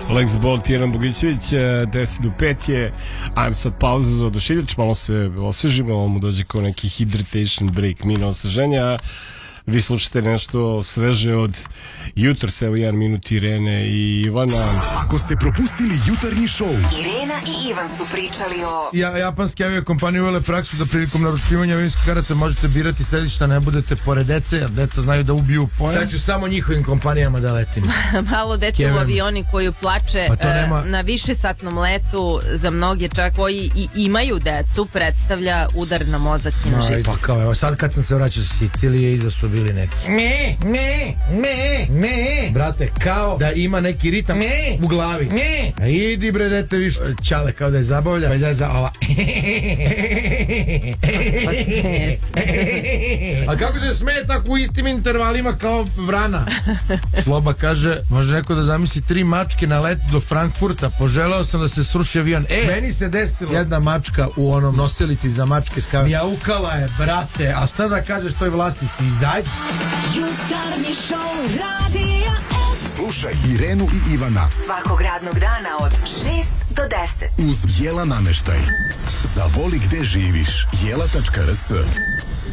Lex Bolt i Jelena Bogićević, 10 do 5 je. Ajmo sad pauzu za odušiljač, malo se osvežimo, ovo mu dođe kao neki hydration break, mina osveženja. Vi slušate nešto sveže od jutros, evo 1 minut Irene i Ivana. Ako ste propustili jutarnji šou, Irena i Ivan su pričali o... Japanske aviokompanije uvele praksu da prilikom naručivanja avionskih karata možete birati sedišta, ne budete pored dece, jer deca znaju da ubiju pojam. Sad ću samo njihovim kompanijama da letim. Malo dete u avioni koju plače na višesatnom letu, za mnoge čak koji i imaju decu, predstavlja udar na mozak i na živce. Pa kao, evo sad kad sam se vraćao sa Sicilije, iza su bili neki brate, kao da ima neki ritam u glavi. A idi bre dete više čale, kao da je zabavlja, pa da za ova. A kako se smeje tako u istim intervalima kao vrana? Sloba kaže, može neko da zamisli 3 mačke na letu do Frankfurta, poželeo sam da se sruši avion. Meni se desilo, jedna mačka u onom nosilici za mačke skavi jaukala je, brate, a šta da kažeš toj vlasnici, izađi. Jutarnji šou Radija S. slušaj Irenu i Ivana Svakog radnog dana od 6 do 10 uz Jela nameštaj. Zavoli gde živiš, jela.rs.